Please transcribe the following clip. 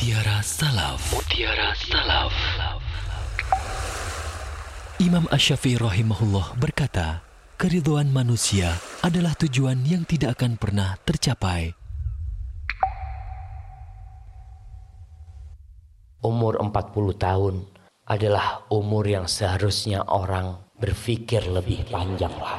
Mutiara Salaf. Mutiara Salaf. Imam Asy-Syafi'i rahimahullah berkata, keridhaan manusia adalah tujuan yang tidak akan pernah tercapai. Umur 40 tahun adalah umur yang seharusnya orang berpikir lebih panjang.